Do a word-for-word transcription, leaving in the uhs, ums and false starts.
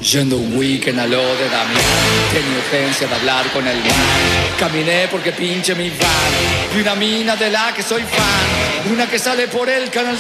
Yendo un weekend a lo de Damián, tenía urgencia de hablar con el man. Caminé porque pinche mi van, de una mina de la que soy fan, una que sale por el canal